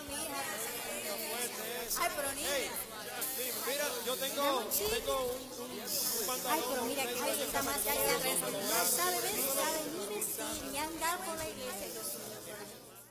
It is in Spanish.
mi hija. Ay, pero niña. Mira, yo tengo un Ay, pantalón. pero mira, que ahí está más allá. No sabe, ¿ves?